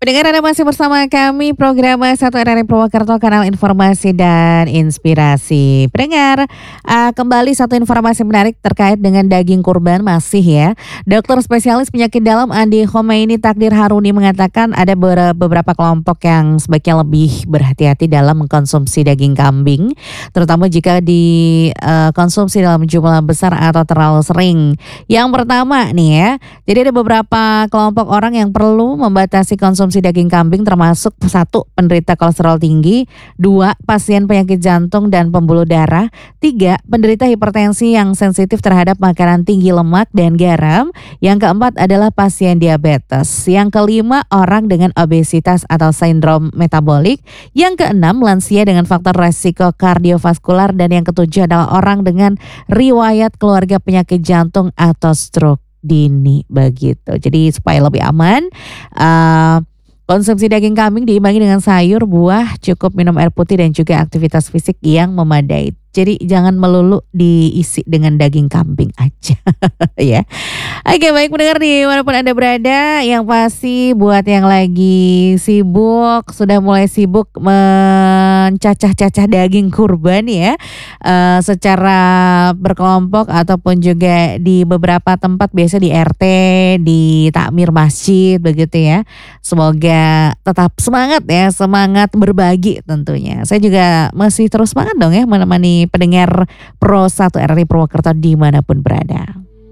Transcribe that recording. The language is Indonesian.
Pendengar Anda masih bersama kami program 1 RRI Purwokerto, kanal informasi dan inspirasi. Pendengar, kembali satu informasi menarik terkait dengan daging kurban masih ya. Dokter spesialis penyakit dalam Andi Khomeini Takdir Haruni mengatakan ada beberapa kelompok yang sebaiknya lebih berhati-hati dalam mengkonsumsi daging kambing, terutama jika dikonsumsi dalam jumlah besar atau terlalu sering. Yang pertama nih ya, jadi ada beberapa kelompok orang yang perlu membatasi konsumsi daging kambing, termasuk 1. Penderita kolesterol tinggi, 2. Pasien penyakit jantung dan pembuluh darah, 3. Penderita hipertensi yang sensitif terhadap makanan tinggi lemak dan garam, yang keempat adalah pasien diabetes, yang kelima orang dengan obesitas atau sindrom metabolik, yang keenam lansia dengan faktor resiko kardiovaskular, dan yang ketujuh adalah orang dengan riwayat keluarga penyakit jantung atau stroke dini begitu. Jadi supaya lebih aman, konsumsi daging kambing diimbangi dengan sayur, buah, cukup minum air putih dan juga aktivitas fisik yang memadai. Jadi jangan melulu diisi dengan daging kambing aja ya. Oke, baik pendengar dimanapun Anda berada, yang pasti buat yang lagi sibuk, sudah mulai sibuk mencacah-cacah daging kurban ya, secara berkelompok ataupun juga di beberapa tempat, biasa di RT, di takmir masjid begitu ya. Semoga tetap semangat ya, semangat berbagi tentunya. Saya juga masih terus semangat dong ya menemani pendengar Pro 1 RRI Purwokerto dimanapun berada.